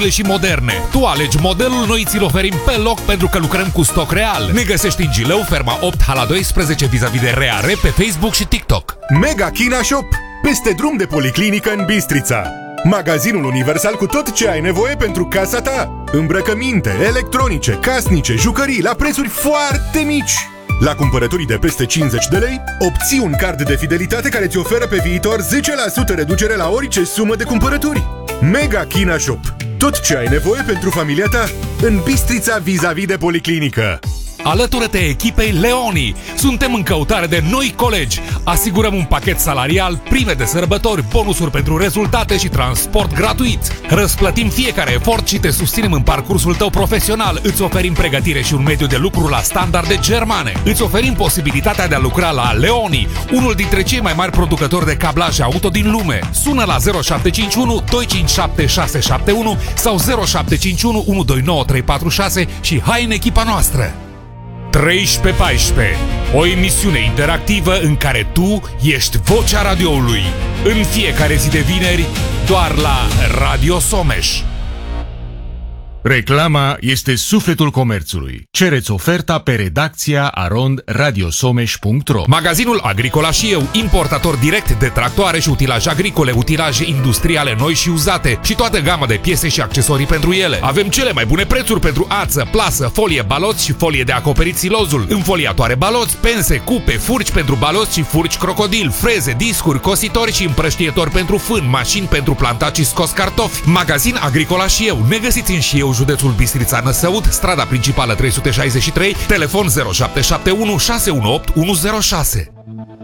și moderne. Tu alegi modelul, noi ți-l oferim pe loc pentru că lucrăm cu stoc real. Ne găsești în Gileu, Ferma 8, Hala 12, vis-a-vis de Reare, pe Facebook și TikTok. Mega China Shop, peste drum de policlinică în Bistrița. Magazinul universal cu tot ce ai nevoie pentru casa ta. Îmbrăcăminte, electronice, casnice, jucării la prețuri foarte mici. La cumpărăturii de peste 50 de lei, obții un card de fidelitate care ți oferă pe viitor 10% reducere la orice sumă de cumpărături. Mega China Shop. Tot ce ai nevoie pentru familia ta în Bistrița, vis-a-vis de policlinică. Alătură-te echipei Leoni. Suntem în căutare de noi colegi. Asigurăm un pachet salarial, prime de sărbători, bonusuri pentru rezultate și transport gratuit. Răsplătim fiecare efort și te susținem în parcursul tău profesional. Îți oferim pregătire și un mediu de lucru la standarde germane. Îți oferim posibilitatea de a lucra la Leoni, unul dintre cei mai mari producători de cablaje auto din lume. Sună la 0751 257 671 sau 0751 129 346 și hai în echipa noastră. 13-14, o emisiune interactivă în care tu ești vocea radioului. În fiecare zi de vineri, doar la Radio Someș. Reclama este sufletul comerțului. Cereți oferta pe redacția arondradiosomeș.ro. Magazinul Agricola și eu, importator direct de tractoare și utilaje agricole, utilaje industriale noi și uzate și toată gama de piese și accesorii pentru ele. Avem cele mai bune prețuri pentru ață, plasă, folie baloți și folie de acoperit silozul, înfoliatoare baloți, pense, cupe, furci pentru baloți și furci crocodil, freze, discuri, cositori și împrăștietori pentru fân, mașini pentru plantat și scos cartofi. Magazin Agricola și eu. Ne găsiți în Șieu, județul Bistrița Năsăud, strada principală 363, telefon 0771 618 106.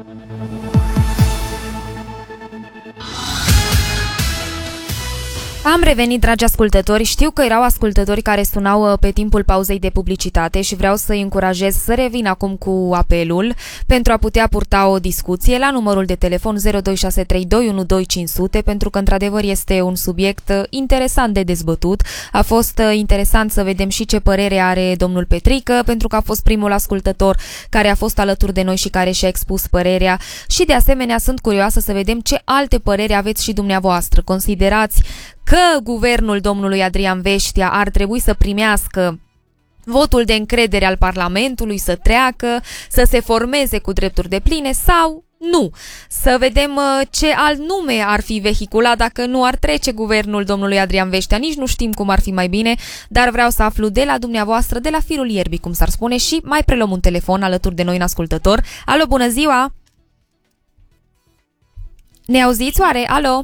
Am revenit, dragi ascultători. Știu că erau ascultători care sunau pe timpul pauzei de publicitate și vreau să-i încurajez să revină acum cu apelul pentru a putea purta o discuție la numărul de telefon 0263212500, pentru că într-adevăr este un subiect interesant de dezbătut. A fost interesant să vedem și ce părere are domnul Petrică, pentru că a fost primul ascultător care a fost alături de noi și care și-a expus părerea, și de asemenea sunt curioasă să vedem ce alte păreri aveți și dumneavoastră. Considerați că guvernul domnului Adrian Veștea ar trebui să primească votul de încredere al Parlamentului, să treacă, să se formeze cu drepturi depline sau nu? Să vedem ce alt nume ar fi vehiculat dacă nu ar trece guvernul domnului Adrian Veștea. Nici nu știm cum ar fi mai bine, dar vreau să aflu de la dumneavoastră, de la firul ierbii, cum s-ar spune, și mai preluăm un telefon alături de noi, un ascultător. Alo, bună ziua! Ne auziți oare? Alo?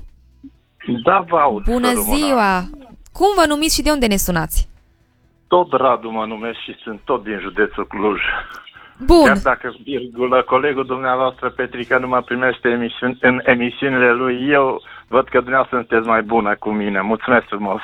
Da, vă aud. Bună ziua! Cum vă numiți și de unde ne sunați? Tot Radu mă numesc și sunt tot din județul Cluj. Bun. Chiar dacă, virgulă, colegul dumneavoastră Petrica nu mă primește în emisiunile lui, eu văd că dumneavoastră sunteți mai bună cu mine. Mulțumesc frumos!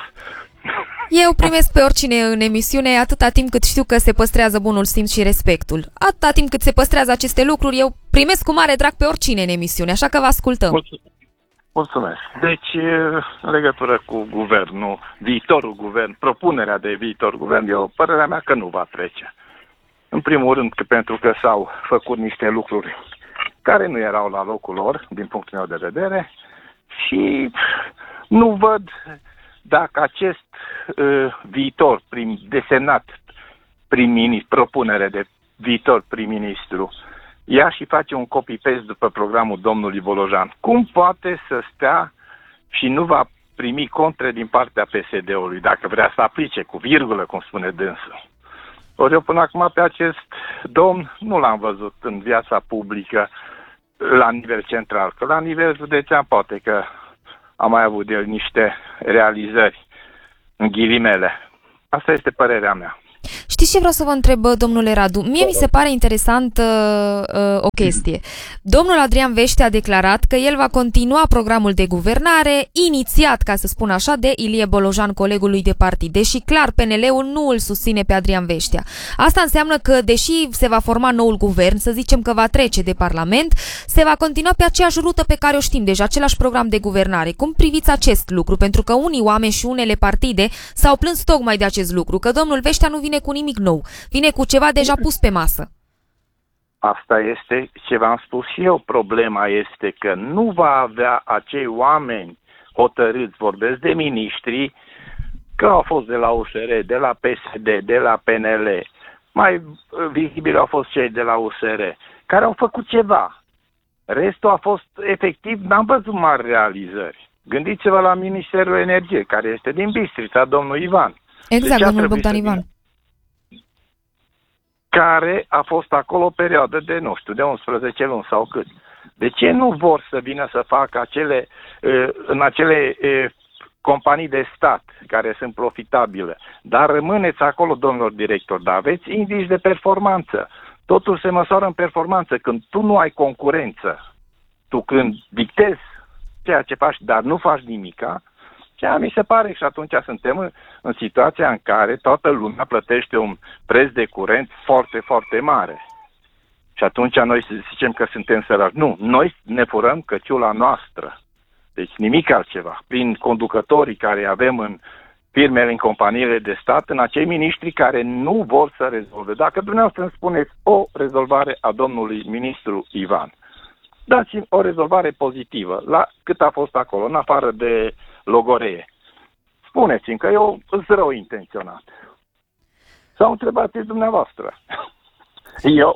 Eu primesc pe oricine în emisiune atâta timp cât știu că se păstrează bunul simț și respectul. Atâta timp cât se păstrează aceste lucruri, eu primesc cu mare drag pe oricine în emisiune, așa că vă ascultăm. Mulțumesc. Deci, în legătură cu guvernul, viitorul guvern, propunerea de viitor guvern, eu, părerea mea că nu va trece. În primul rând, pentru că s-au făcut niște lucruri care nu erau la locul lor, din punctul meu de vedere, și nu văd dacă acest viitor desemnat prim-ministru, propunere de viitor prim-ministru, ia și face un copy-paste după programul domnului Bolojan. Cum poate să stea și nu va primi contre din partea PSD-ului, dacă vrea să aplice cu virgulă, cum spune dânsul? Ori eu până acum pe acest domn nu l-am văzut în viața publică la nivel central, că la nivel județean poate că a mai avut el niște realizări, în ghilimele. Asta este părerea mea. Știți ce vreau să vă întreb, domnule Radu? Mie mi se pare interesant o chestie. Domnul Adrian Veștea a declarat că el va continua programul de guvernare inițiat, ca să spun așa, de Ilie Bolojan, colegul lui de partid, deși clar PNL-ul nu îl susține pe Adrian Veștea. Asta înseamnă că, deși se va forma noul guvern, să zicem că va trece de Parlament, se va continua pe aceeași rută pe care o știm deja, același program de guvernare. Cum priviți acest lucru? Pentru că unii oameni și unele partide s-au plâns tocmai de acest lucru, că domnul Veștea nu vine cu nimic nou, vine cu ceva deja pus pe masă. Asta este ce v-am spus și eu. Problema este că nu va avea acei oameni hotărâți, vorbesc de miniștri, că au fost de la USR, de la PSD, de la PNL, mai vizibili au fost cei de la USR, care au făcut ceva. Restul a fost, efectiv, n-am văzut mari realizări. Gândiți-vă la Ministerul Energiei, care este din Bistrița, domnul Ivan. Exact, domnul Bogdan Ivan. Care a fost acolo o perioadă de, nu știu, de 11 luni sau cât. De ce nu vor să vină să facă în acele companii de stat care sunt profitabile? Dar rămâneți acolo, domnilor directori, dar aveți indici de performanță. Totul se măsoară în performanță. Când tu nu ai concurență, tu când dictezi ceea ce faci, dar nu faci nimica, ceea mi se pare și atunci suntem în situația în care toată lumea plătește un preț de curent foarte, foarte mare. Și atunci noi zicem că suntem săraci. Nu, noi ne furăm căciula noastră. Deci nimic altceva. Prin conducătorii care avem în firmele, în companiile de stat, în acei miniștri care nu vor să rezolve. Dacă dumneavoastră îmi spuneți o rezolvare a domnului ministru Ivan, dați-mi o rezolvare pozitivă la cât a fost acolo, în afară de logoree. Spuneți-mi că eu sunt rău intenționat. Sau întrebați dumneavoastră. Eu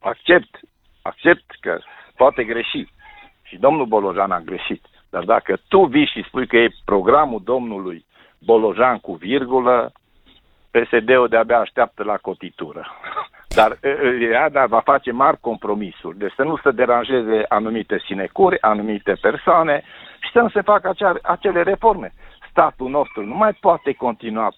accept că poate greși. Și domnul Bolojan a greșit. Dar dacă tu vii și spui că e programul domnului Bolojan cu virgulă, PSD-ul de-abia așteaptă la cotitură. Dar va face mari compromisuri. Deci să nu se deranjeze anumite sinecuri, anumite persoane și să nu se facă acele reforme. Statul nostru nu mai poate continua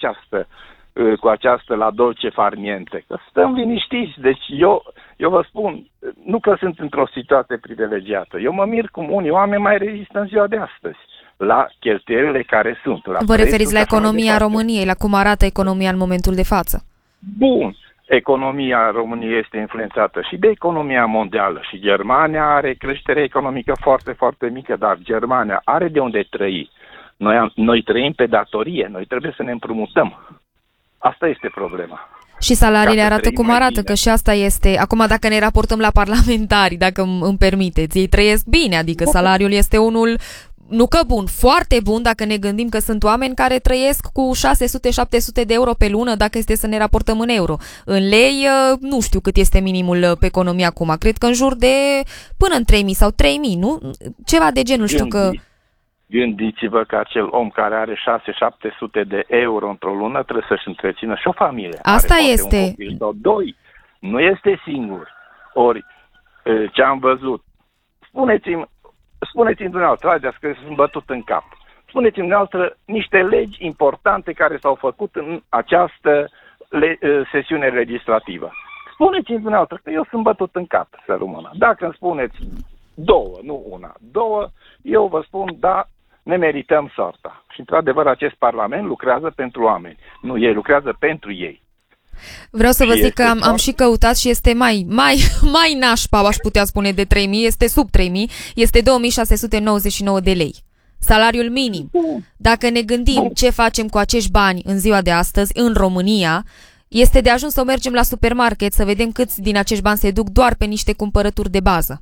cu această la dolce far niente. Că stăm liniștiți. Deci eu vă spun, nu că sunt într-o situație privilegiată. Eu mă mir cum unii oameni mai rezistă în ziua de astăzi la cheltuielile care sunt. Vă referiți la economia României, la cum arată economia în momentul de față? Bun. Economia României este influențată și de economia mondială și Germania are creștere economică foarte, foarte mică, dar Germania are de unde trăi. Noi trăim pe datorie, noi trebuie să ne împrumutăm. Asta este problema. Și salariile arată cum arată, că și asta este. Acum, dacă ne raportăm la parlamentari, dacă îmi permiteți, ei trăiesc bine, adică salariul este unul, nu că bun, foarte bun, dacă ne gândim că sunt oameni care trăiesc cu 600-700 de euro pe lună, dacă este să ne raportăm în euro. În lei, nu știu cât este minimul pe economie acum, cred că în jur de până în 3.000 sau 3.000, nu? Ceva de genul, știu că... Gândiți-vă că acel om care are 600-700 de euro într-o lună trebuie să-și întrețină și o familie. Asta este. Un copil sau doi. Nu este singur. Ori, ce am văzut, spuneți-mi dumneavoastră, haideți că sunt bătut în cap. Spuneți-mi dumneavoastră niște legi importante care s-au făcut în această sesiune legislativă. Spuneți-mi dumneavoastră că eu sunt bătut în cap, să rămână. Dacă îmi spuneți două, nu una, două, eu vă spun, da, ne merităm soarta. Și, într-adevăr, acest parlament lucrează pentru oameni. Nu, ei lucrează pentru ei. Vreau să vă zic că am și căutat și este mai nașpa, aș putea spune, de 3.000, este sub 3.000, este 2.699 de lei. Salariul minim. Dacă ne gândim ce facem cu acești bani în ziua de astăzi, în România, este de ajuns să mergem la supermarket, să vedem câți din acești bani se duc doar pe niște cumpărături de bază.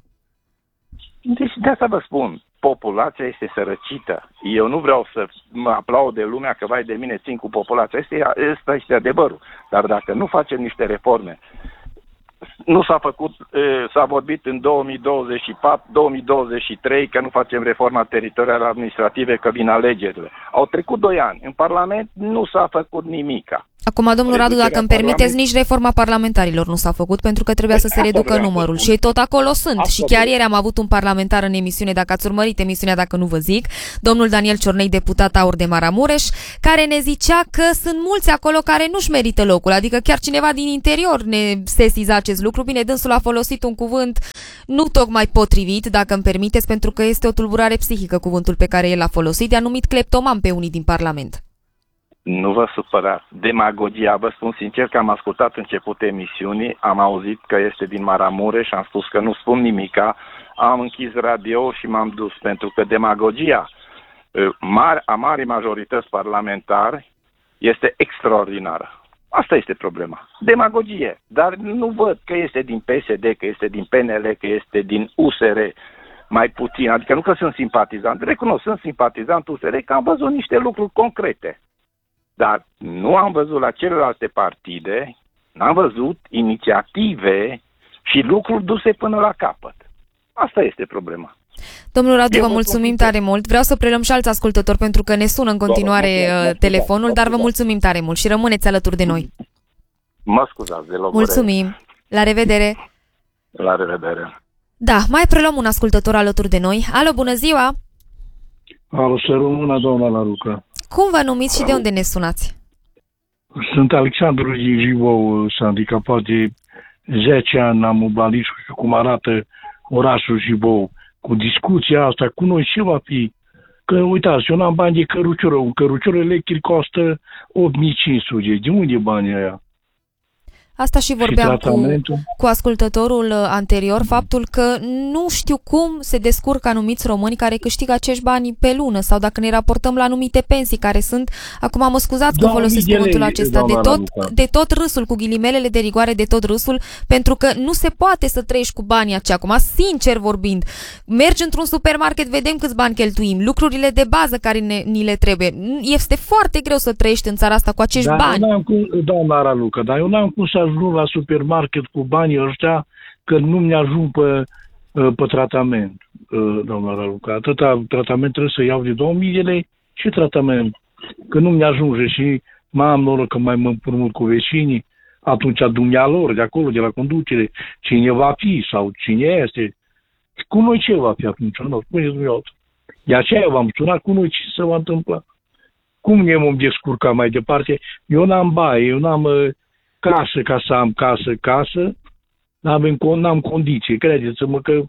Deci de asta vă spun, populația este sărăcită. Eu nu vreau să mă aplaud de lumea că vai de mine țin cu populația. Asta este adevărul. Dar dacă nu facem niște reforme, nu s-a făcut, s-a vorbit în 2024, 2023 că nu facem reforma teritorială administrative, că vin alegerile. Au trecut 2 ani. În Parlament nu s-a făcut nimica. Acum, domnul Radu, dacă îmi permiteți, nici reforma parlamentarilor nu s-a făcut, pentru că trebuia să se reducă numărul. Și ei tot acolo sunt. Și chiar ieri am avut un parlamentar în emisiune, dacă ați urmărit emisiunea, dacă nu vă zic, domnul Daniel Ciornei, deputat AUR de Maramureș, care ne zicea că sunt mulți acolo care nu-și merită locul. Adică chiar cineva din interior ne sesiza acest lucru. Bine, dânsul a folosit un cuvânt nu tocmai potrivit, dacă îmi permiteți, pentru că este o tulburare psihică cuvântul pe care el l-a folosit. I-a numit cleptoman pe unii din Parlament. Nu vă supărați. Demagogia, vă spun sincer că am ascultat începutul emisiunii, am auzit că este din Maramureș și am spus că nu spun nimica, am închis radio și m-am dus, pentru că demagogia a marii majorități parlamentari este extraordinară. Asta este problema. Demagogie. Dar nu văd că este din PSD, că este din PNL, că este din USR, mai puțin. Adică nu că sunt simpatizant. Recunosc, sunt simpatizant USR, că am văzut niște lucruri concrete. Dar nu am văzut la celelalte partide, n-am văzut inițiative și lucruri duse până la capăt. Asta este problema. Domnul Radu, vă mulțumim tare mult. Vreau să preluăm și alți ascultători pentru că ne sună în continuare telefonul, dar vă mulțumim tare mult și rămâneți alături de noi. Mă scuzați de loc. Mulțumim. La revedere. La revedere. Da, mai preluăm un ascultător alături de noi. Alo, bună ziua! Alo, să rămână, doamna Laruca. Cum vă numiți și de unde ne sunați? Sunt Alexandru Jivou, s-a handicapat de 10 ani, am urbanit și cum arată orașul Jivou. Cu discuția asta, cu noi ce va fi? Că, uitați, eu n-am bani de cărucioră. Un cărucior electric costă 8.500. De unde e banii aia? Asta și vorbeam cu ascultătorul anterior, faptul că nu știu cum se descurcă anumiți români care câștigă acești bani pe lună sau dacă ne raportăm la anumite pensii care sunt, acum mă scuzați că folosesc cuvântul acesta, de tot râsul, cu ghilimelele de rigoare, de tot râsul, pentru că nu se poate să trăiești cu banii aceia. Acum, sincer vorbind, mergi într-un supermarket, vedem câți bani cheltuim, lucrurile de bază care ni le trebuie. Este foarte greu să trăiești în țara asta cu acești bani. Doamna Raluca, dar eu n-am cum să ajung la supermarket cu banii ăștia că nu mi-ajung pe tratament, doamna Raluca. Atâta tratament trebuie să iau de 2000 de lei și tratament. Că nu mi-ajunge și mai am noroc că mai mă împrumut cu vecinii, atunci dumnealor de acolo, de la conducere, cine va fi sau cine este. Cu noi ce va fi atunci? Nu, spuneți dumneavoastră. De aceea v-am sunat, cu noi ce se va întâmpla. Cum ne vom descurca mai departe? Eu n-am baie, eu n-am casă ca să am casă, n-am condiții. Credeți-mă că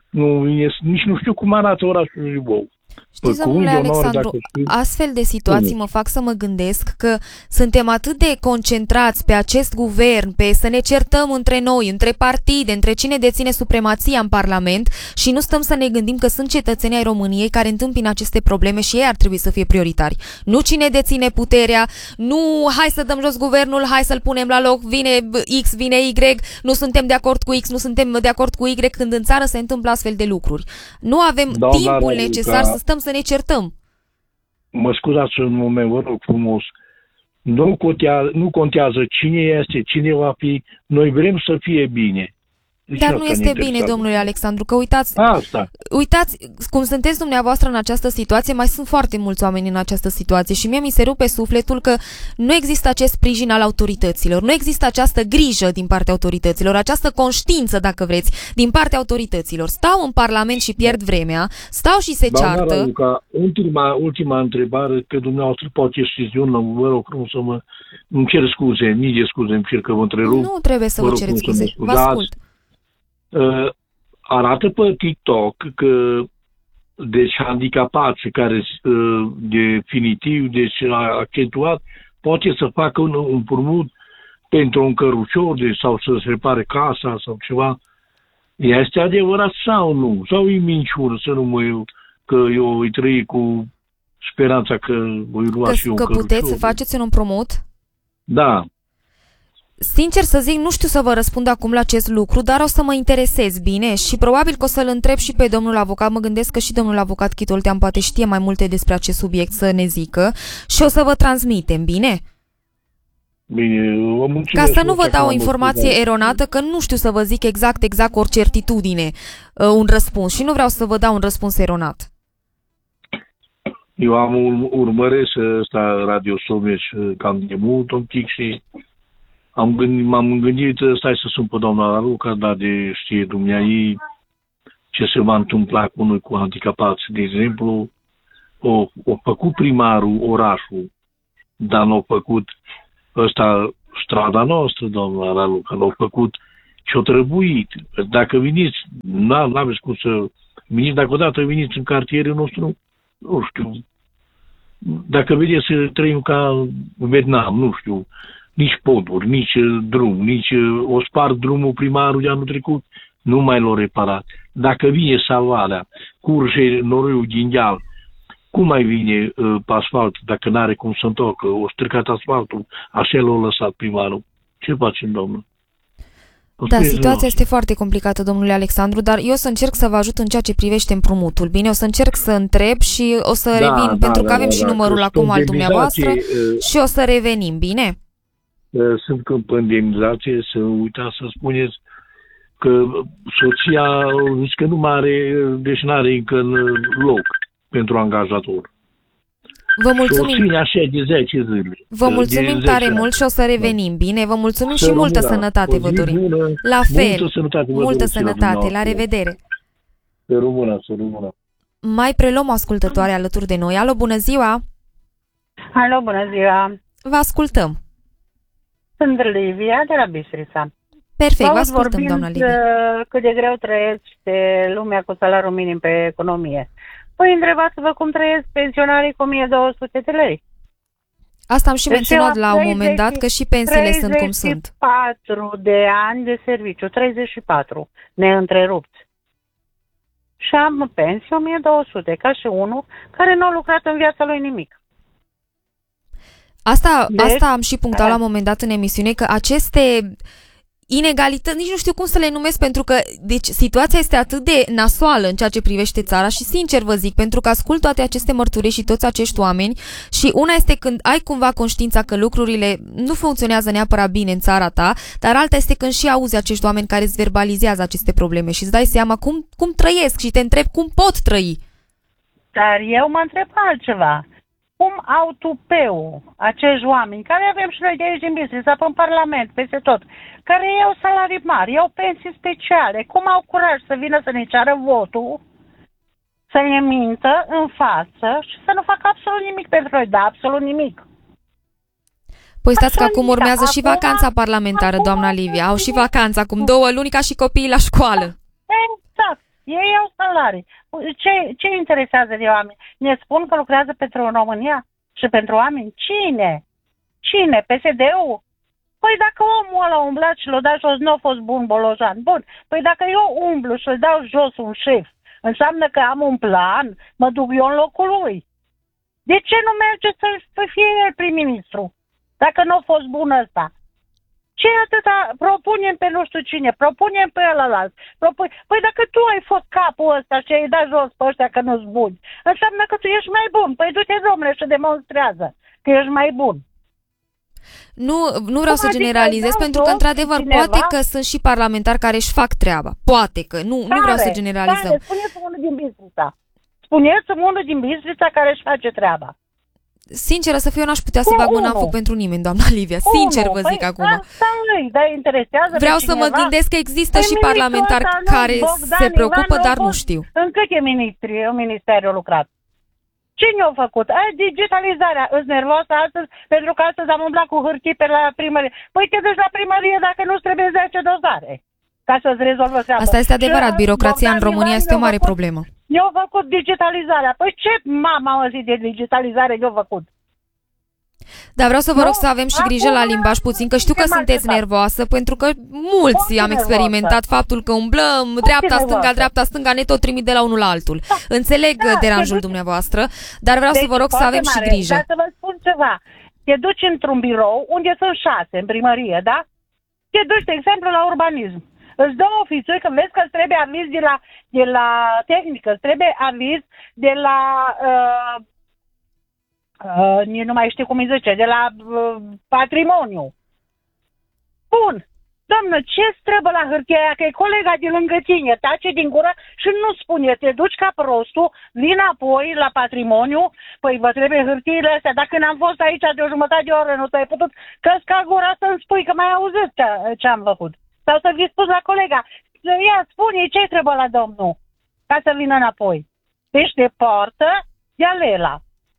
nici nu știu cum arată orașul Jibou. Știți, domnule Alexandru, astfel de situații mă fac să mă gândesc că suntem atât de concentrați pe acest guvern, pe să ne certăm între noi, între partide, între cine deține supremația în Parlament și nu stăm să ne gândim că sunt cetățenii ai României care întâmpină aceste probleme și ei ar trebui să fie prioritari. Nu cine deține puterea, nu hai să dăm jos guvernul, hai să-l punem la loc, vine X, vine Y, nu suntem de acord cu X, nu suntem de acord cu Y, când în țară se întâmplă astfel de lucruri. Nu avem timpul necesar să stăm să ne certăm. Mă scuzați un moment, vă rog frumos. Nu contează cine este, cine va fi. Noi vrem să fie bine. Dar nu este bine, domnule Alexandru, că uitați cum sunteți dumneavoastră în această situație, mai sunt foarte mulți oameni în această situație și mie mi se rupe sufletul că nu există acest sprijin al autorităților, nu există această grijă din partea autorităților, această conștiință, dacă vreți, din partea autorităților. Stau în Parlament și pierd vremea, stau și se ceartă. Raluca, ultima întrebare, că dumneavoastră poate știți, eu vă rog frumos să îmi cer scuze, mii de scuze, îmi cer că vă întrerup. Nu trebuie să vă cereți scuze, vă ascult. Arată pe TikTok că deci handicapați care definitiv, deci accentuat, poate să facă un împrumut pentru un cărucior sau să-și repare casa sau ceva. Este adevărat sau nu? Sau e minciună că eu îi trăi cu speranța că voi lua și eu un cărucior? Că puteți să faceți un împrumut? Da. Sincer să zic, nu știu să vă răspund acum la acest lucru, dar o să mă interesez bine și probabil că o să-l întreb și pe domnul avocat. Mă gândesc că și domnul avocat Chitoltean poate știe mai multe despre acest subiect să ne zică și o să vă transmitem, bine? Bine, vă mulțumesc. Ca să nu vă dau o informație eronată, că nu știu să vă zic exact cu o certitudine un răspuns și nu vreau să vă dau un răspuns eronat. Eu urmăresc ăsta Radio Someș cam de mult un pic și m-am gândit, stai să sun pe doamna Raluca, dar de știe dumneai ce se va întâmpla cu noi cu handicapați. De exemplu, o făcut primarul orașul, dar n-a făcut ăsta strada noastră, doamna Raluca, l-a făcut și-o trebuit. Dacă veniți, n-aveți cum să veniți, dacă odată veniți în cartierul nostru, nu știu, dacă vedeți să trăim ca în Vietnam, nu știu, nici poduri, nici drum, nici o spart drumul primarul de anul trecut, nu mai l-au reparat. Dacă vine salvarea, curge noroiul din deal, cum mai vine pe asfalt dacă n-are cum să întoarcă? O stricat asfaltul, așa l-a lăsat primarul. Ce facem, domnul? Da, situația este foarte complicată, domnule Alexandru, dar eu o să încerc să vă ajut în ceea ce privește împrumutul. Bine, o să încerc să întreb și o să revin, pentru că avem și numărul acum al dumneavoastră și o să revenim, bine? Sunt câmp indemnizație, să uitați să spuneți că soția zice că nu mai are, deci nu are încă în loc pentru angajator. Vă mulțumim. Așa de 10 zile. Vă mulțumim tare mult și o să revenim, bine? Vă mulțumim și multă sănătate vă dorim. La fel, multă sănătate, la revedere. Să rămână. Mai preluăm o ascultătoare alături de noi. Alo, bună ziua! Alo, bună ziua! Vă ascultăm. Sunt Livia de la Bistrița. Perfect, vă ascultăm, doamna Livia. Cât de greu trăiește lumea cu salariul minim pe economie. Păi întrebați-vă cum trăiesc pensionarii cu 1200 de lei. Asta am și menționat la un moment dat, că și pensiile sunt cum sunt. 34 de ani de serviciu, 34, neîntrerupți. Și am pensie 1200, ca și unul care nu a lucrat în viața lui nimic. Asta am și punctat la un moment dat în emisiune, că aceste inegalități, nici nu știu cum să le numesc, pentru că deci, situația este atât de nasoală în ceea ce privește țara și sincer vă zic, pentru că ascult toate aceste mărturii și toți acești oameni și una este când ai cumva conștiința că lucrurile nu funcționează neapărat bine în țara ta, dar alta este când și auzi acești oameni care îți verbalizează aceste probleme și îți dai seama cum trăiesc și te întrebi cum pot trăi. Dar eu mă întreb altceva. Cum au tupeu acești oameni, care avem și noi de aici din Bistrița, în Parlament, peste tot, care iau salarii mari, iau pensii speciale, cum au curaj să vină să ne ceară votul, să ne mintă în față și să nu facă absolut nimic pentru noi, da, absolut nimic. Păi stați că acum urmează și vacanța parlamentară, doamna Livia, au și vacanța, acum 2 luni ca și copiii la școală. Exact. Ei au salarii. Ce interesează de oameni? Ne spun că lucrează pentru România și pentru oameni? Cine? PSD-ul? Păi dacă omul ăla a umblat și l-a dat jos, nu a fost bun Bolojan. Bun. Păi dacă eu umblu și îl dau jos un șef, înseamnă că am un plan, mă duc eu în locul lui. De ce nu merge să fie el prim-ministru? Dacă nu a fost bun ăsta. Ce atâta? Propunem pe nu știu cine, propunem pe ălălalt. Păi dacă tu ai fost capul ăsta și ai dat jos pe ăștia că nu-s buni, înseamnă că tu ești mai bun. Păi du-te, domnule, și demonstrează că ești mai bun. Nu vreau să generalizez, pentru că, într-adevăr, poate că sunt și parlamentari care își fac treaba. Poate că, nu vreau să generalizăm. Spuneți-mi unul din Bistrița. Spuneți-mi unul din Bistrița care își face treaba. Sinceră să fiu, n-aș putea să bag mâna în foc pentru nimeni, doamna Livia. Sincer vă zic acum. Vreau să mă gândesc că există și parlamentari care se preocupă, dar nu știu. În câte ministeri au lucrat? Cine a făcut? Digitalizarea. Îți nervoasă astăzi pentru că astăzi am umblat cu hârtii pe la primărie. Păi te duci la primărie dacă nu-ți trebuie 10 dosare ca să-ți rezolvă treaba. Asta este adevărat. Birocrația în România este o mare problemă. Eu făcut digitalizarea. Păi ce mama a zis de digitalizare eu făcut? Dar vreau să vă rog să avem și grijă la limbaj puțin, că știu că sunteți nervoasă, pentru că mulți am experimentat faptul că umblăm dreapta, stânga, ne tot trimit de la unul la altul. Înțeleg deranjul dumneavoastră, dar vreau să vă rog să avem și grijă. Dar să vă spun ceva. Te duci într-un birou unde sunt 6 în primărie, da? Te duci, de exemplu, la urbanism. Îți dă ofițui că vezi că îți trebuie aviz de la tehnică, îți trebuie aviz de la... nu mai știu cum îi zice, de la patrimoniu. Bun. Doamnă, ce-ți trebuie la hârtia aia? Că e colega de lângă tine, tace din gură și nu spune, te duci ca prostul, vin apoi la patrimoniu, păi vă trebuie hârtiile astea. Dacă n-am fost aici de o jumătate de oră, nu te-ai putut căsca gura să-mi spui că mai auzit ce am făcut. Sau să fi spus la colega, ia, spune ce trebuie la domnul, ca să vină înapoi. Deci te poartă de-a lela.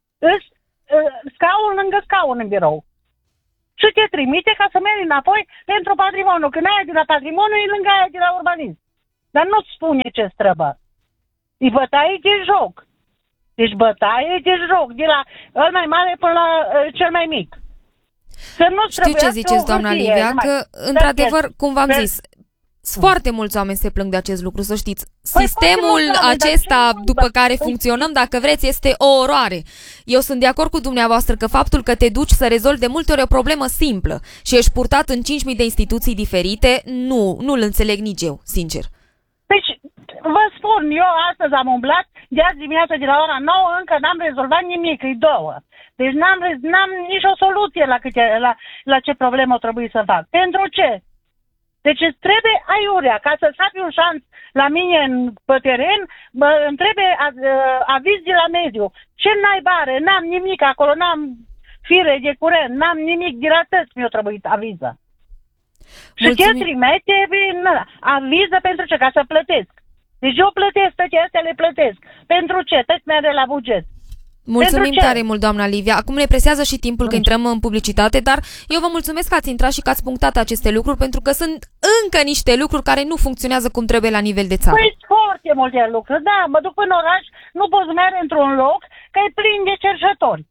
Scaun lângă scaun în birou. Și te trimite ca să mergi înapoi pentru patrimoniu. Când aia de la patrimoniu e lângă aia de la urbanism. Dar nu-ți spune ce-ți trebuie. E bătaie de joc. Deci bătaie de joc. De la cel mai mare până la cel mai mic. Știu ce ziceți, doamna Livia, că, într-adevăr, cum v-am zis, Foarte mulți oameni se plâng de acest lucru, să știți. Sistemul acesta după care funcționăm, dacă vreți, este o oroare. Eu sunt de acord cu dumneavoastră că faptul că te duci să rezolvi de multe ori o problemă simplă și ești purtat în 5.000 de instituții diferite, nu-l înțeleg nici eu, sincer. Deci, vă spun, eu astăzi am umblat, de azi dimineața de la ora 9, încă n-am rezolvat nimic, e 2. Deci n-am nicio soluție la ce problemă trebuie să fac. Pentru ce? Deci îți trebuie aiurea. Ca să sapi un șanț la mine pe teren, îmi trebuie aviz de la mediu. Ce naiba are? N-am nimic acolo, n-am fire de curent, n-am nimic de la tăți, mi-o trebuie aviză. Și ce trimite, aviză pentru ce? Ca să plătesc. Deci eu plătesc, toate astea le plătesc. Pentru ce? Toți mi-are la buget. Mulțumim tare mult, doamna Livia. Acum ne presează și timpul că intrăm în publicitate, dar eu vă mulțumesc că ați intrat și că ați punctat aceste lucruri, pentru că sunt încă niște lucruri care nu funcționează cum trebuie la nivel de țară. Păi foarte multe lucruri, da, mă duc în oraș, nu pot merge într-un loc, că e plin de cerșători.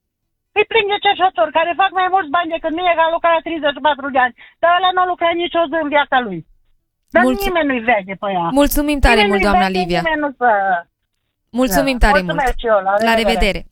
E plin de cerșători care fac mai mulți bani decât mine, care a lucrat la 34 de ani, dar ăla nu a lucrat nicio zi în viața lui. Dar nimeni nu-i vede pe ea. Mulțumim tare mult, doamna Livia. Mulțumim tare mult. La revedere.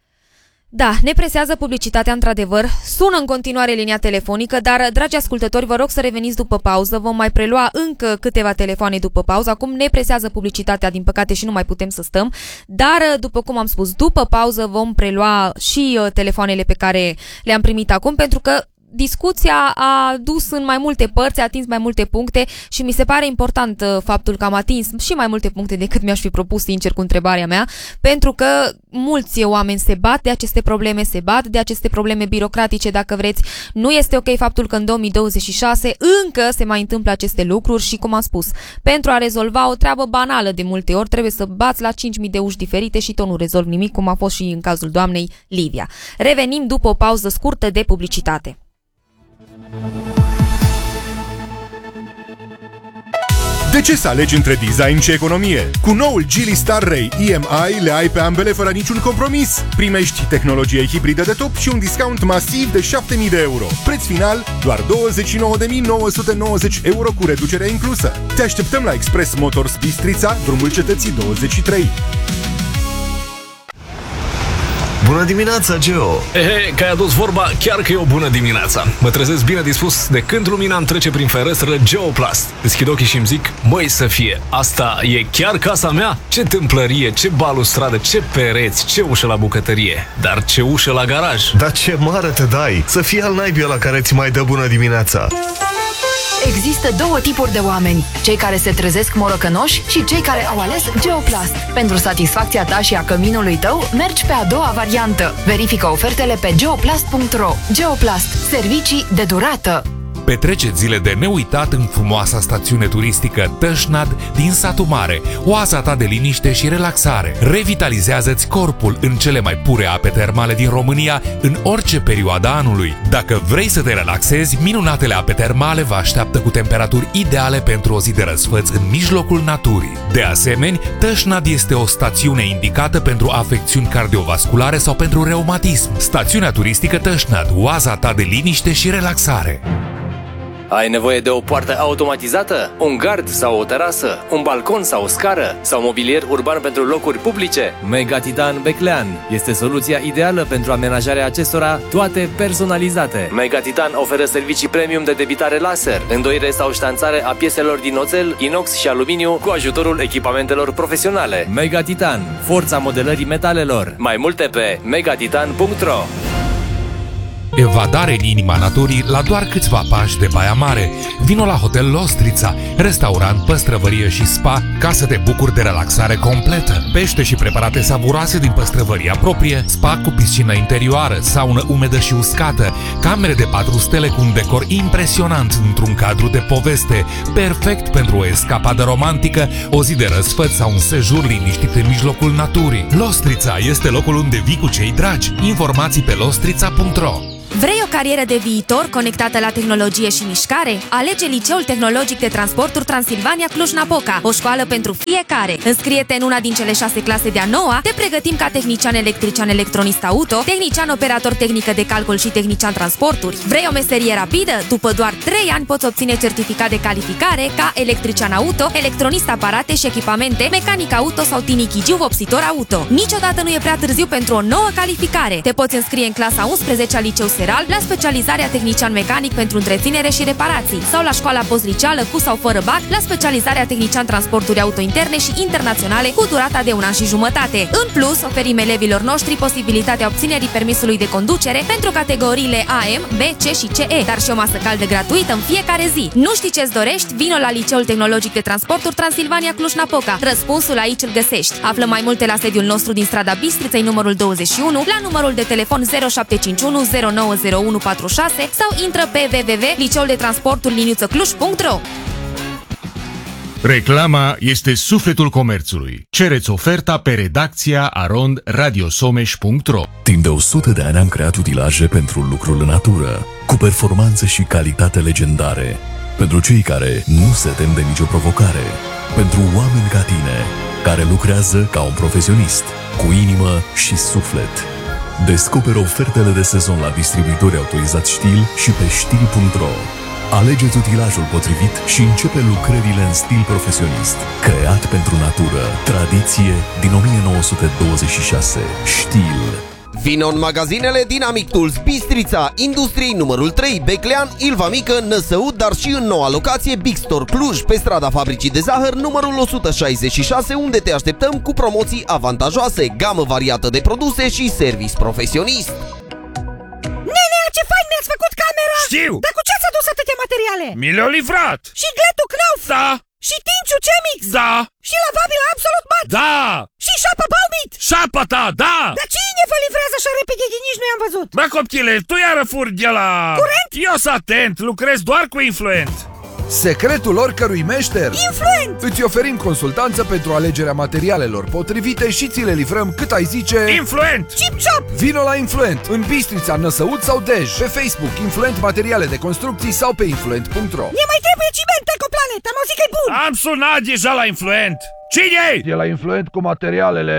Da, ne presează publicitatea într-adevăr. Sună în continuare linia telefonică, dar, dragi ascultători, vă rog să reveniți după pauză. Vom mai prelua încă câteva telefoane după pauză. Acum ne presează publicitatea, din păcate, și nu mai putem să stăm. Dar, după cum am spus, după pauză vom prelua și telefoanele pe care le-am primit acum, pentru că discuția a dus în mai multe părți, a atins mai multe puncte și mi se pare important faptul că am atins și mai multe puncte decât mi-aș fi propus, sincer, cu întrebarea mea, pentru că mulți oameni se bat de aceste probleme, se bat de aceste probleme birocratice, dacă vreți. Nu este ok faptul că în 2026 încă se mai întâmplă aceste lucruri și, cum am spus, pentru a rezolva o treabă banală de multe ori, trebuie să bați la 5.000 de uși diferite și tot nu rezolvi nimic, cum a fost și în cazul doamnei Livia. Revenim după o pauză scurtă de publicitate. De ce să alegi între design și economie? Cu noul Geely Star Ray EMI le ai pe ambele fără niciun compromis. Primești tehnologie hibridă de top și un discount masiv de 7.000 de euro. Preț final doar 29.990 euro cu reducerea inclusă. Te așteptăm la Express Motors Bistrița, drumul Cetății 23. Bună dimineața, Geo! Că ai adus vorba, chiar că e o bună dimineața. Mă trezesc bine dispus de când lumina îmi trece prin ferestră Geoplast. Deschid ochii și îmi zic, măi să fie, asta e chiar casa mea? Ce tâmplărie, ce balustradă, ce pereți, ce ușă la bucătărie. Dar ce ușă la garaj. Dar ce mare te dai! Să fie al naibii ăla care ți mai dă bună dimineața. Există două tipuri de oameni, cei care se trezesc morocănoși și cei care au ales Geoplast. Pentru satisfacția ta și a căminului tău, mergi pe a doua variantă. Verifică ofertele pe geoplast.ro. Geoplast. Servicii de durată. Petreceți zile de neuitat în frumoasa stațiune turistică Tășnad din satul mare, oaza ta de liniște și relaxare. Revitalizează-ți corpul în cele mai pure ape termale din România în orice perioadă anului. Dacă vrei să te relaxezi, minunatele ape termale vă așteaptă cu temperaturi ideale pentru o zi de răsfăț în mijlocul naturii. De asemenea, Tășnad este o stațiune indicată pentru afecțiuni cardiovasculare sau pentru reumatism. Stațiunea turistică Tășnad, oaza ta de liniște și relaxare. Ai nevoie de o poartă automatizată, un gard sau o terasă, un balcon sau o scară sau mobilier urban pentru locuri publice? Megatitan Beclean este soluția ideală pentru amenajarea acestora, toate personalizate. Megatitan oferă servicii premium de debitare laser, îndoire sau ștanțare a pieselor din oțel, inox și aluminiu cu ajutorul echipamentelor profesionale. Megatitan, forța modelării metalelor. Mai multe pe megatitan.ro. Evadare în inima naturii la doar câțiva pași de Baia Mare. Vino la Hotel Lostrița, restaurant, păstrăvărie și spa, ca să te bucuri de relaxare completă. Pește și preparate savuroase din păstrăvăria proprie, spa cu piscină interioară, saună umedă și uscată, camere de 4 stele cu un decor impresionant într-un cadru de poveste, perfect pentru o escapadă romantică, o zi de răsfăț sau un sejur liniștit în mijlocul naturii. Lostrița este locul unde vii cu cei dragi. Informații pe lostrița.ro. Vrei o carieră de viitor conectată la tehnologie și mișcare? Alege Liceul Tehnologic de Transporturi Transilvania Cluj-Napoca, o școală pentru fiecare. Înscrie-te în una din cele 6 clase de-a noua, te pregătim ca tehnician electrician electronist auto, tehnician operator tehnică de calcul și tehnician transporturi. Vrei o meserie rapidă? După doar 3 ani poți obține certificat de calificare ca electrician auto, electronist aparate și echipamente, mecanic auto sau tinichigiu vopsitor auto. Niciodată nu e prea târziu pentru o nouă calificare. Te poți înscrie în clasa 11 a Liceu Seral, la specializarea tehnician mecanic pentru întreținere și reparații sau la școala postliceală cu sau fără BAC, la specializarea tehnician transporturi auto interne și internaționale cu durata de 1 an și jumătate. În plus, oferim elevilor noștri posibilitatea obținerii permisului de conducere pentru categoriile AM, B, C și CE, dar și o masă caldă gratuită în fiecare zi. Nu știi ce-ți dorești? Vino la Liceul Tehnologic de Transporturi Transilvania Cluj-Napoca. Răspunsul aici îl găsești. Află mai multe la sediul nostru din strada Bistriței, numărul 21, la numărul de telefon 0751 090146 sau intră pe www.liceul-de-transporturi-cluj.ro. Reclama este sufletul comerțului. Cereți oferta pe redacția arondradiosomeș.ro. Timp de 100 de ani am creat utilaje pentru lucrul în natură, cu performanță și calitate legendare. Pentru cei care nu se tem de nicio provocare. Pentru oameni ca tine, care lucrează ca un profesionist, cu inimă și suflet. Descoperă ofertele de sezon la distribuitori autorizați Stihl și pe stihl.ro. Alegeți utilajul potrivit și începe lucrările în stil profesionist. Creat pentru natură. Tradiție din 1926. Stihl. Vino în magazinele Dynamic Tools Bistrița, Industriei numărul 3, Beclean, Ilva Mică, Năsăud, dar și în noua locație Big Store Cluj, pe strada Fabricii de Zahăr, numărul 166, unde te așteptăm cu promoții avantajoase, gamă variată de produse și service profesionist. Nenea, ce fain mi-ați făcut camera! Știu! Dar cu ce ați adus atâtea materiale? Mi le-au livrat! Și gletul Knauf? Da! Și Tinciu Cemix? Da! Și lavabil Absolut Mat? Da! Și șapa Baumit? Șapa ta, da! Dar cine vă livrează așa repede de nici nu i-am văzut? Bă, copchile, tu iară furi de la... Curent? Eu sunt atent, lucrez doar cu Influent. Secretul oricărui meșter? Influent! Îți oferim consultanță pentru alegerea materialelor potrivite și ți le livrăm cât ai zice... Influent! Chip-chop! Vino la Influent, în Bistrița, Năsăud sau Dej, pe Facebook, Influent Materiale de Construcții sau pe influent.ro. Ne mai trebuie ciment, Ecoplanet, am auzit că e bun! Am sunat deja la Influent. Cine-i? E la Influent cu materialele.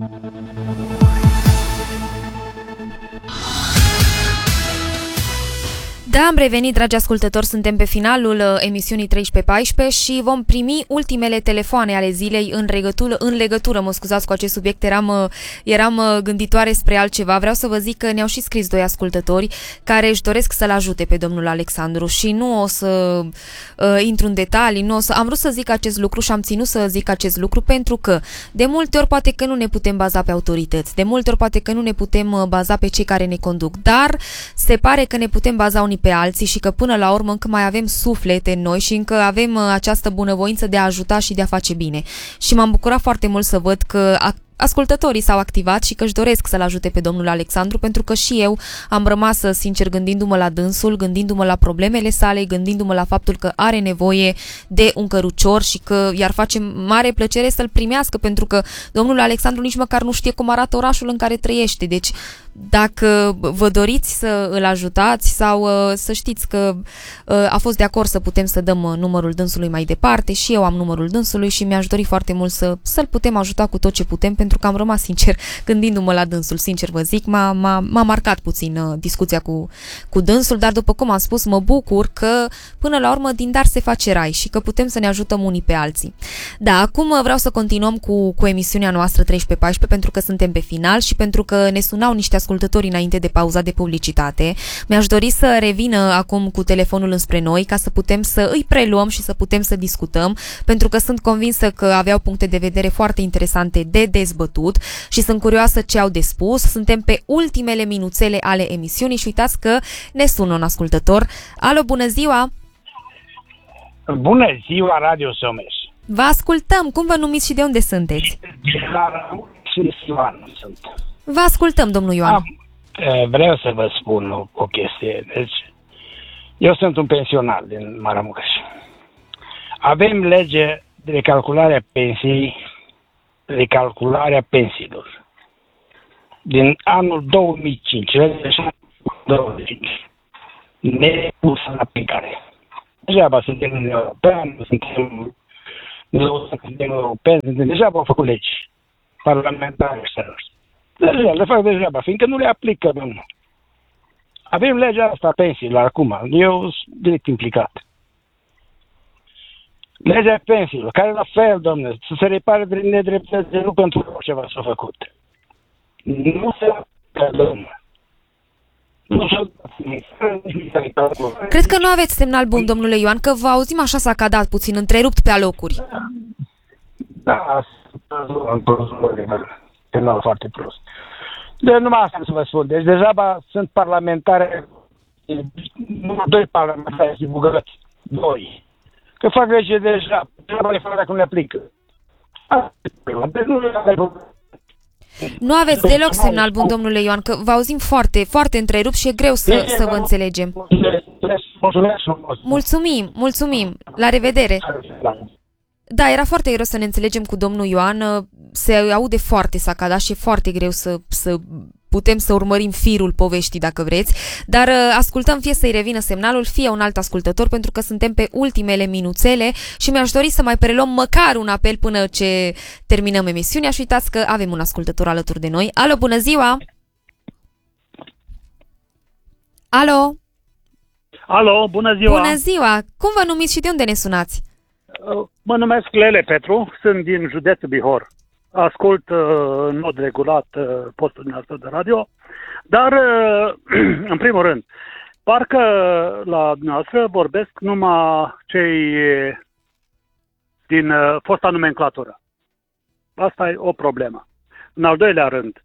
Da, am revenit, dragi ascultători, suntem pe finalul emisiunii 13-14 și vom primi ultimele telefoane ale zilei în legătură, cu acest subiect. Eram gânditoare spre altceva. Vreau să vă zic că ne-au și scris 2 ascultători care își doresc să-l ajute pe domnul Alexandru și nu o să intru în detalii, am vrut să zic acest lucru și am ținut să zic acest lucru pentru că de multe ori poate că nu ne putem baza pe autorități, de multe ori poate că nu ne putem baza pe cei care ne conduc, dar se pare că ne putem baza unii pe alții și că până la urmă încă mai avem suflete în noi și încă avem această bunăvoință de a ajuta și de a face bine. Și m-am bucurat foarte mult să văd că ascultătorii s-au activat și că își doresc să-l ajute pe domnul Alexandru, pentru că și eu am rămas, sincer, gândindu-mă la dânsul, gândindu-mă la problemele sale, gândindu-mă la faptul că are nevoie de un cărucior și că i-ar face mare plăcere să-l primească, pentru că domnul Alexandru nici măcar nu știe cum arată orașul în care trăiește. Deci, dacă vă doriți să îl ajutați sau să știți că a fost de acord să putem să dăm numărul dânsului mai departe, și eu am numărul dânsului și mi-aș dori foarte mult să-l putem ajuta cu tot ce putem, pentru că am rămas, sincer, gândindu-mă la dânsul, sincer vă zic, m-a marcat puțin discuția cu dânsul, dar după cum am spus, mă bucur că până la urmă din dar se face rai și că putem să ne ajutăm unii pe alții. Da, acum vreau să continuăm cu emisiunea noastră 13-14, pentru că suntem pe final și pentru că ne sunau niște ascultători înainte de pauza de publicitate. Mi-aș dori să revină acum cu telefonul înspre noi ca să putem să îi preluăm și să putem să discutăm, pentru că sunt convinsă că aveau puncte de vedere foarte interesante de dezbătut și sunt curioasă ce au de spus. Suntem pe ultimele minuțele ale emisiunii și uitați că ne sună un ascultător. Alo, bună ziua! Bună ziua, Radio Someș! Vă ascultăm! Cum vă numiți și de unde sunteți? Ioan sunt. Vă ascultăm, domnul Ioan. Vreau să vă spun o chestie. Deci, eu sunt un pensionar din Maramureș. Avem lege de calcularea pensiilor din anul 2005. 25 nepus în aplicare. Degeaba suntem în European, suntem europeni, degeaba au făcut legi parlamentare și degeaba, le fac degeaba, fiindcă nu le aplică, domnule. Avem legea asta a pensiilor acum, eu sunt direct implicat. Legea pensiilor, care la fel, domnule, să se repare nedreptăți, nu pentru ceva s-a făcut. Nu se aplică, domnule. Cred că nu aveți semnal bun, domnule Ioan, că vă auzim așa sacadat puțin, întrerupt pe alocuri. Da, semnal foarte prost. Deci numai asta să vă spun. Deci deja sunt parlamentare, numai 2 parlamentari divulgați, 2. Că fac lege deja le fac dacă nu le aplică. Nu aveți deloc semnal bun, domnule Ioan, că vă auzim foarte, foarte întrerupt și e greu să vă înțelegem. Mulțumim. La revedere. Da, era foarte greu să ne înțelegem cu domnul Ioan, se aude foarte sacadat și e foarte greu să putem să urmărim firul poveștii, dacă vreți, dar ascultăm fie să-i revină semnalul, fie un alt ascultător, pentru că suntem pe ultimele minuțele și mi-aș dori să mai preluăm măcar un apel până ce terminăm emisiunea și uitați că avem un ascultător alături de noi. Alo, bună ziua! Alo! Alo, bună ziua! Bună ziua! Cum vă numiți și de unde ne sunați? Mă numesc Lele Petru, sunt din județul Bihor. Ascult în mod regulat postul dumneavoastră de radio, dar, în primul rând, parcă la dumneavoastră vorbesc numai cei din fosta nomenclatură. Asta e o problemă. În al doilea rând,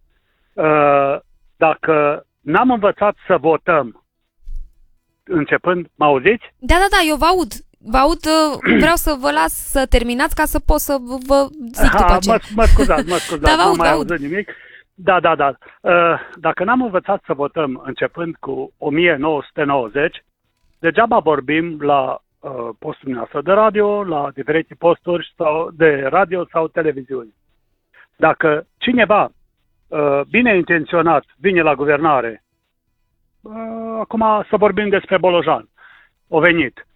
dacă n-am învățat să votăm începând, mă auziți? Da, eu vă aud. Vă aud, vreau să vă las să terminați ca să pot să vă zic după aceea. Mă scuzați, da, nu mai auzit nimic. Da. Dacă n-am învățat să votăm începând cu 1990, degeaba vorbim la postul nostru de radio, la diferite posturi sau de radio sau televiziuni. Dacă cineva bine intenționat vine la guvernare, acum să vorbim despre Bolojan, o venit,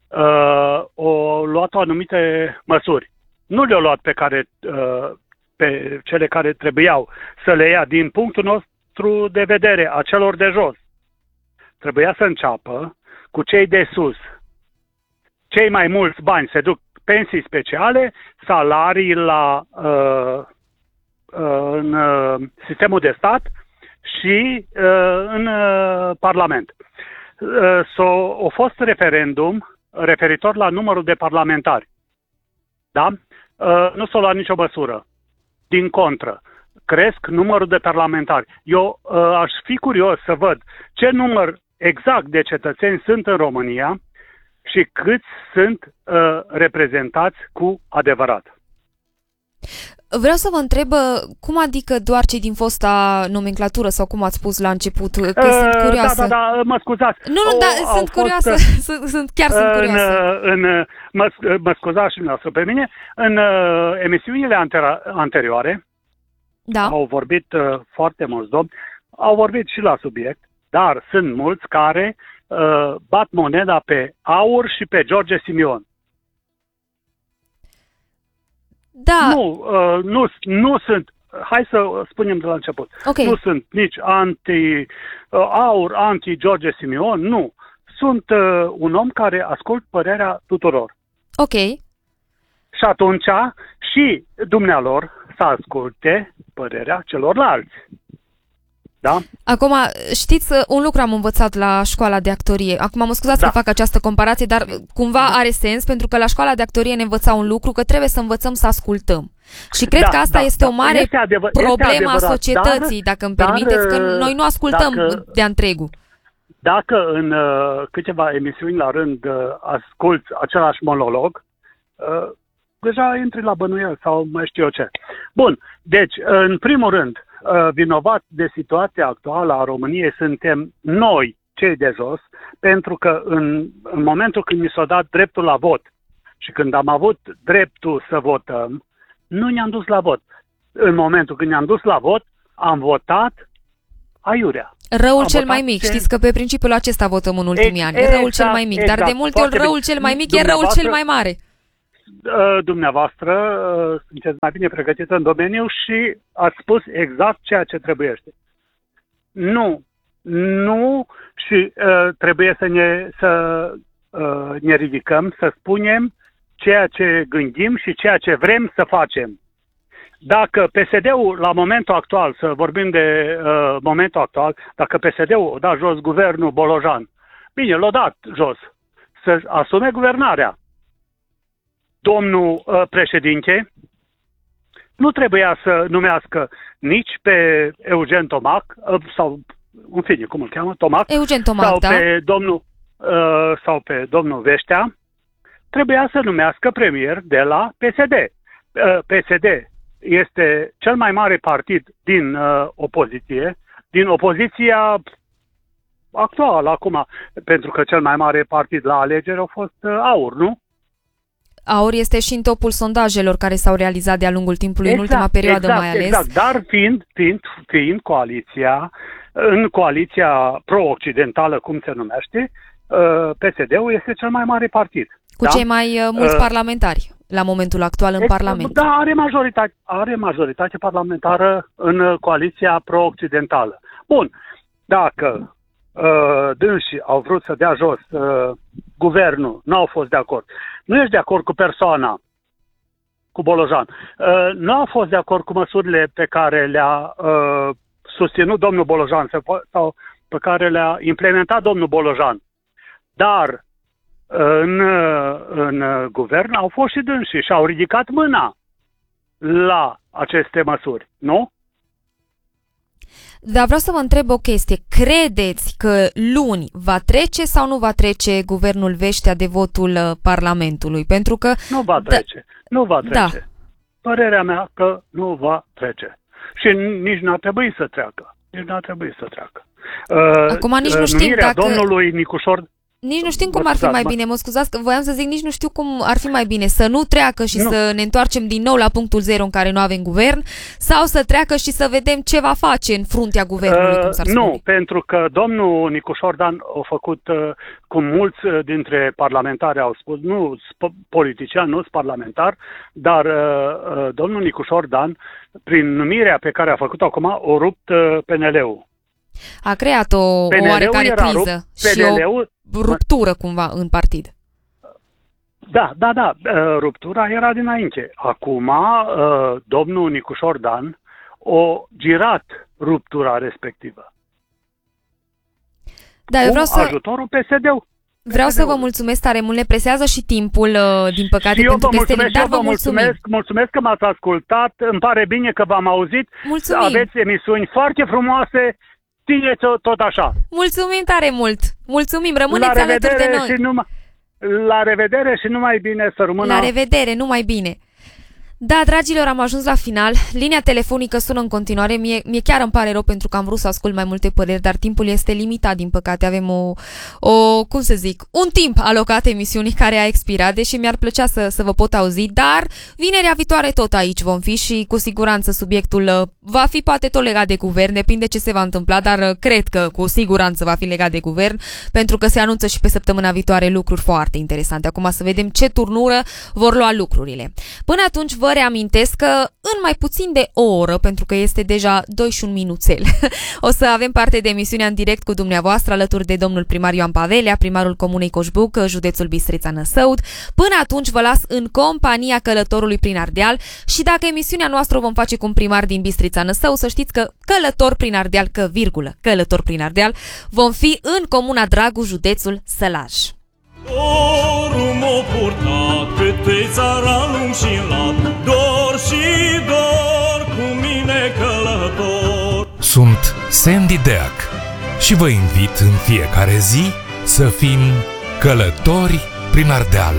o luat anumite măsuri. Nu le-au luat pe cele care trebuiau să le ia din punctul nostru de vedere, a celor de jos. Trebuia să înceapă cu cei de sus. Cei mai mulți bani se duc pensii speciale, salarii în sistemul de stat și în Parlament. A fost referendum referitor la numărul de parlamentari. Da? Nu s-a luat nicio măsură. Din contră, cresc numărul de parlamentari. Eu aș fi curios să văd ce număr exact de cetățeni sunt în România și câți sunt reprezentați cu adevărat. Vreau să vă întreb, cum adică doar cei din fosta nomenclatură sau cum ați spus la început? Că sunt curioasă. Da, mă scuzați. Sunt curioasă. Sunt curioasă. Mă scuzați și dumneavoastră pe mine. În emisiunile anterioare au vorbit foarte mulți domni, au vorbit și la subiect, dar sunt mulți care bat moneda pe Aur și pe George Simion. Da. Nu sunt, hai să spunem de la început, nu sunt nici anti-Aur, anti-George Simion, nu. Sunt un om care ascult părerea tuturor. Ok. Și atunci și dumnealor să asculte părerea celorlalți. Da? Acum, știți, un lucru am învățat la școala de actorie. Acum mă scuzați că fac această comparație, dar cumva are sens, pentru că la școala de actorie ne învăța un lucru, că trebuie să învățăm să ascultăm. Și cred că asta este o mare problemă a societății, dacă îmi permiteți, că noi nu ascultăm de-a întregul. Dacă în câteva emisiuni la rând asculți același monolog, deja intri la bănuiel sau mai știu eu ce. Bun, deci, în primul rând, vinovat de situația actuală a României suntem noi, cei de jos, pentru că în momentul când mi s-a dat dreptul la vot și când am avut dreptul să votăm, nu ne-am dus la vot. În momentul când ne-am dus la vot, am votat aiurea. Răul cel mai mic. Știți că pe principiul acesta votăm în ultimii ani. Răul cel mai mic. Dar de multe ori răul cel mai mic e răul cel mai mare. Dumneavoastră sunteți mai bine pregătită în domeniu și ați spus exact ceea ce trebuiește. Nu și trebuie să ne ridicăm, să spunem ceea ce gândim și ceea ce vrem să facem. Dacă PSD-ul, la momentul actual, să vorbim de momentul actual, dacă PSD-ul a dat jos guvernul Bolojan, bine, l-a dat jos, să asume guvernarea. Domnul președinte nu trebuia să numească nici pe Eugen Tomac, sau, în fine, cum îl cheamă, Tomac, Eugen Tomac, sau, da? sau pe domnul Veștea, trebuia să numească premier de la PSD. PSD este cel mai mare partid din opoziție, din opoziția actuală acum, pentru că cel mai mare partid la alegeri a fost AUR, nu? AUR este și în topul sondajelor care s-au realizat de-a lungul timpului, în ultima perioadă mai ales. Exact, dar fiind coaliția, în coaliția pro-occidentală, cum se numește, PSD-ul este cel mai mare partid. Cu cei mai mulți parlamentari la momentul actual în Parlament. Da, are majoritate parlamentară în coaliția pro-occidentală. Bun, dacă dânsii au vrut să dea jos guvernul, n-au fost de acord. Nu ești de acord cu persoana, cu Bolojan. Nu au fost de acord cu măsurile pe care le-a susținut domnul Bolojan sau pe care le-a implementat domnul Bolojan. Dar în guvern au fost și dânsii și au ridicat mâna la aceste măsuri, nu? Dar vreau să vă întreb o chestie. Credeți că luni va trece sau nu va trece guvernul Veștea de votul Parlamentului? Pentru că... Nu va trece. Nu va trece. Da. Părerea mea că nu va trece. Și nici n-ar trebui să treacă. Acum nici nu știm dacă... domnului Nicușor... Nici nu știm cum ar fi mai bine, mă scuzați că voiam să zic, nici nu știu cum ar fi mai bine să nu treacă și să ne întoarcem din nou la punctul zero în care nu avem guvern sau să treacă și să vedem ce va face în fruntea guvernului, cum s-ar spune. Nu, pentru că domnul Nicușor Dan a făcut, cum mulți dintre parlamentari au spus, nu politician, nu sunt parlamentar, dar domnul Nicușor Dan, prin numirea pe care a făcut-o acum, a rupt PNL-ul. A creat o oarecare criză și o ruptură cumva în partid. Da, ruptura era dinainte. Acum, domnul Nicușor Dan a girat ruptura respectivă. Da, eu vreau să... ajutorul PSD-ul. Vreau să vă mulțumesc tare mult, ne presează și timpul, din păcate, pentru că este limitat, dar vă mulțumim. Mulțumesc că m-ați ascultat, îmi pare bine că v-am auzit. Mulțumim. Aveți emisiuni foarte frumoase, țineți tot așa. Mulțumim tare mult, mulțumim, rămâneți alături de noi. La revedere și numai bine să rămână. La revedere, numai bine. Da, dragilor, am ajuns la final. Linia telefonică sună în continuare. Mie chiar îmi pare rău pentru că am vrut să ascult mai multe păreri, dar timpul este limitat, din păcate. Avem cum să zic, un timp alocat emisiunii care a expirat, deși mi-ar plăcea să vă pot auzi, dar vinerea viitoare tot aici vom fi și cu siguranță subiectul va fi poate tot legat de guvern, depinde ce se va întâmpla, dar cred că cu siguranță va fi legat de guvern, pentru că se anunță și pe săptămâna viitoare lucruri foarte interesante. Acum să vedem ce turnură vor lua lucrurile. Până atunci vă reamintesc că în mai puțin de o oră, pentru că este deja 2 și un minuțel, o să avem parte de emisiunea în direct cu dumneavoastră alături de domnul primar Ioan Pavelea, primarul Comunei Coșbuc, județul Bistrița-Năsăud. Până atunci vă las în compania călătorului prin Ardeal și dacă emisiunea noastră o vom face cu un primar din Bistrița-Năsăud, să știți că călător prin Ardeal, călător prin Ardeal, vom fi în comuna Dragu, județul Sălaj. Dorul m-a purtat câte țara lung și lat, dor și dor cu mine călător. Sunt Sandy Deac și vă invit în fiecare zi să fim călători prin Ardeal.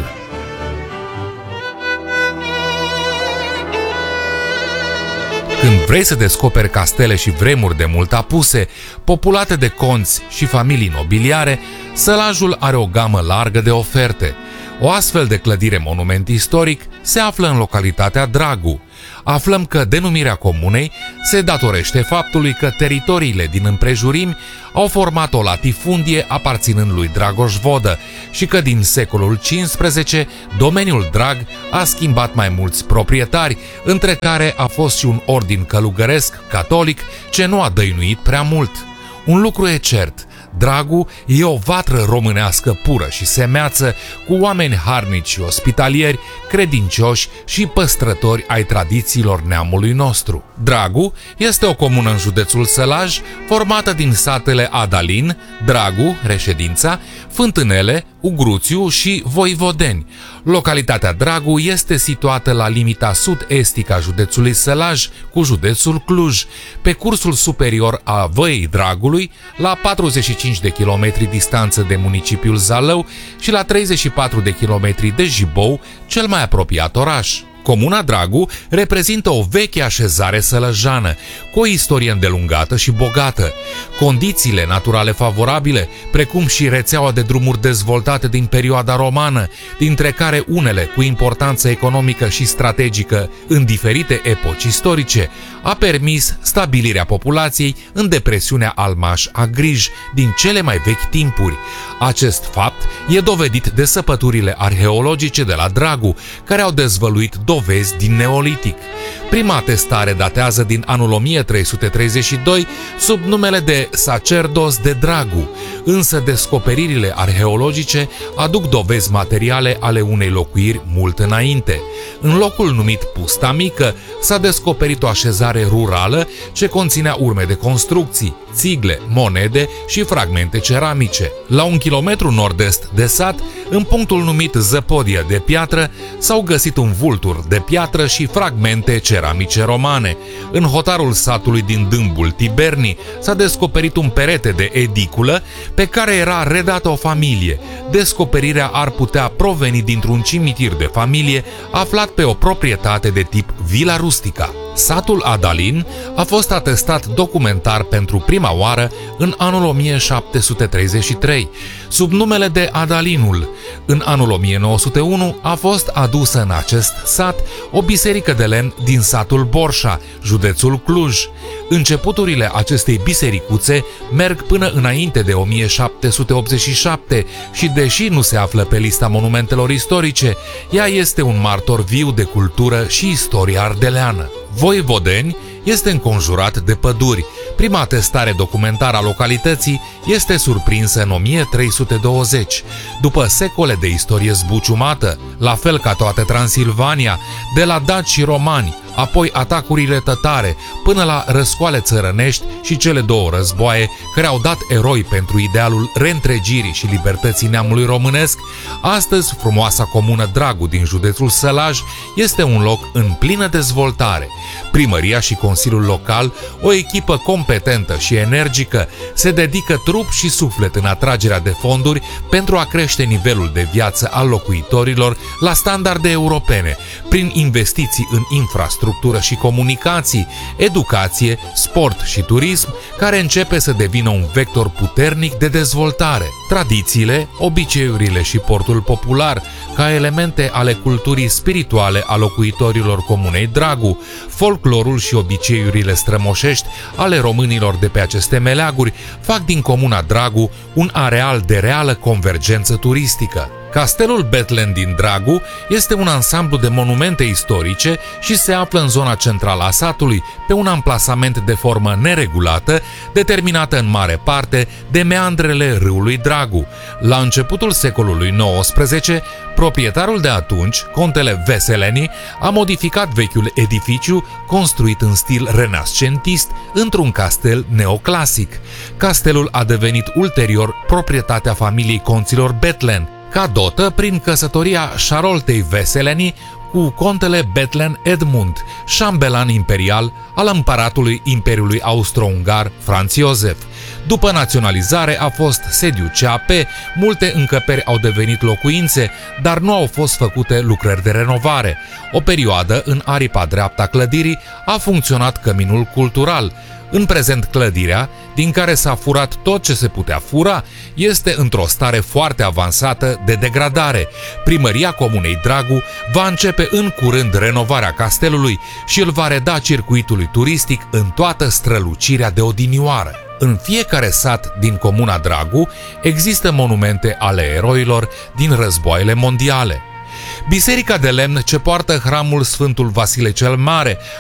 Când vrei să descoperi castele și vremuri de mult apuse, populate de conți și familii nobiliare, Sălajul are o gamă largă de oferte. O astfel de clădire monument istoric se află în localitatea Dragu. Aflăm că denumirea comunei se datorește faptului că teritoriile din împrejurimi au format o latifundie aparținând lui Dragoș Vodă și că din secolul XV domeniul Drag a schimbat mai mulți proprietari, între care a fost și un ordin călugăresc catolic ce nu a dăinuit prea mult. Un lucru e cert, Dragu e o vatră românească pură și semeață, cu oameni harnici și ospitalieri, credincioși și păstrători ai tradițiilor neamului nostru. Dragu este o comună în județul Sălaj, formată din satele Adalin, Dragu, reședința, Fântânele, Ugruțiu și Voivodeni. Localitatea Dragu este situată la limita sud-estică a județului Sălaj cu județul Cluj, pe cursul superior a Văii Dragului, la 45 de kilometri distanță de municipiul Zalău și la 34 de kilometri de Jibou, cel mai apropiat oraș. Comuna Dragu reprezintă o veche așezare sălăjană, cu o istorie îndelungată și bogată. Condițiile naturale favorabile, precum și rețeaua de drumuri dezvoltate din perioada romană, dintre care unele cu importanță economică și strategică în diferite epoci istorice, a permis stabilirea populației în depresiunea Almaș-Agrij din cele mai vechi timpuri. Acest fapt e dovedit de săpăturile arheologice de la Dragu, care au dezvăluit dovezi din Neolitic. Prima atestare datează din anul 1332 sub numele de Sacerdos de Dragu, însă descoperirile arheologice aduc dovezi materiale ale unei locuiri mult înainte. În locul numit Pusta Mică s-a descoperit o așezare rurală ce conținea urme de construcții, țigle, monede și fragmente ceramice. La 1 kilometru nord-est de sat, în punctul numit Zăpodia de Piatră, s-au găsit un vultur de piatră și fragmente ceramice romane. În hotarul satului din Dâmbul Tiberni s-a descoperit un perete de ediculă pe care era redată o familie. Descoperirea ar putea proveni dintr-un cimitir de familie aflat pe o proprietate de tip Villa Rustica. Satul Adalin a fost atestat documentar pentru prima oară în anul 1733, sub numele de Adalinul. În anul 1901 a fost adusă în acest sat o biserică de lemn din satul Borșa, județul Cluj. Începuturile acestei bisericuțe merg până înainte de 1787 și, deși nu se află pe lista monumentelor istorice, ea este un martor viu de cultură și istorie ardeleană. Voivodeni este înconjurat de păduri. Prima atestare documentară a localității este surprinsă în 1320, după secole de istorie zbuciumată, la fel ca toată Transilvania, de la daci și romani, apoi atacurile tătare, până la răscoale țărănești și cele două războaie care au dat eroi pentru idealul reîntregirii și libertății neamului românesc. Astăzi, frumoasa comună Dragu din județul Sălaj este un loc în plină dezvoltare. Primăria și Consiliul Local, o echipă competentă și energică, se dedică trup și suflet în atragerea de fonduri pentru a crește nivelul de viață al locuitorilor la standarde europene, prin investiții în infrastructură și comunicații, educație, sport și turism, care începe să devină un vector puternic de dezvoltare. Tradițiile, obiceiurile și portul popular, ca elemente ale culturii spirituale a locuitorilor comunei Dragu, folclorul și obiceiurile strămoșești ale românilor de pe aceste meleaguri fac din comuna Dragu un areal de reală convergență turistică. Castelul Bethlen din Dragu este un ansamblu de monumente istorice și se află în zona centrală a satului, pe un amplasament de formă neregulată, determinată în mare parte de meandrele râului Dragu. La începutul secolului XIX, proprietarul de atunci, contele Veseleni, a modificat vechiul edificiu, construit în stil renascentist, într-un castel neoclasic. Castelul a devenit ulterior proprietatea familiei conților Bethlen, ca dotă prin căsătoria Șaroltei Veseleni cu contele Bethlen Edmund, șambelan imperial al împăratului Imperiului Austro-Ungar Franz Iosef. După naționalizare a fost sediu CAP, multe încăperi au devenit locuințe, dar nu au fost făcute lucrări de renovare. O perioadă, în aripa dreaptă a clădirii, a funcționat căminul cultural. În prezent, clădirea, din care s-a furat tot ce se putea fura, este într-o stare foarte avansată de degradare. Primăria Comunei Dragu va începe în curând renovarea castelului și îl va reda circuitului turistic în toată strălucirea de odinioară. În fiecare sat din Comuna Dragu există monumente ale eroilor din războaiele mondiale. Biserica de lemn ce poartă hramul Sfântul Vasile cel Mare